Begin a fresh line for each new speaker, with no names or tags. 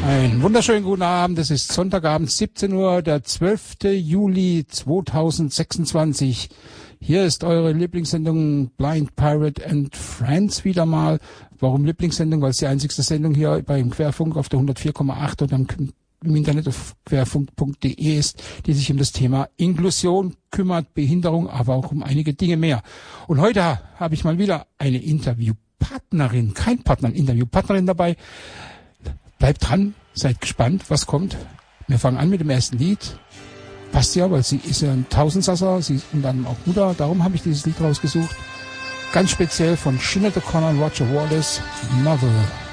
Einen wunderschönen guten Abend. Es ist Sonntagabend, 17 Uhr, der 12. Juli 2026. Hier ist eure Lieblingssendung Blind Pirate and Friends wieder mal. Warum Lieblingssendung? Weil es die einzigste Sendung hier beim Querfunk auf der 104,8 und im Internet auf querfunk.de ist, die sich um das Thema Inklusion kümmert, Behinderung, aber auch um einige Dinge mehr. Und heute habe ich mal wieder eine Interviewpartnerin, kein Partner, eine Interviewpartnerin dabei. Bleibt dran, seid gespannt, was kommt. Wir fangen an mit dem ersten Lied. Passt ja, weil sie ist ja ein Tausendsasser, sie ist unter anderem auch Mutter, darum habe ich dieses Lied rausgesucht. Ganz speziell von Sinead O'Connor und Roger Waters, Mother.